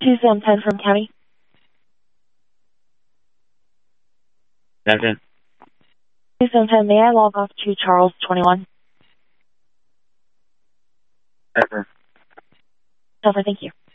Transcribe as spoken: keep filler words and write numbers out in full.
two seven ten from county. Attention. two seven ten, may I log off to Charles twenty-one? Over. Over, thank you.